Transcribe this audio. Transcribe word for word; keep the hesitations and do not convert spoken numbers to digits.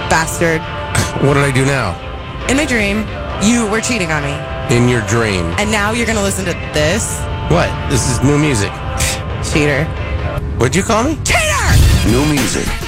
bastard. What did I do now? In my dream, you were cheating on me. In your dream. And now you're going to listen to this? What? This is new music. Cheater. What'd you call me? Cheater! New music.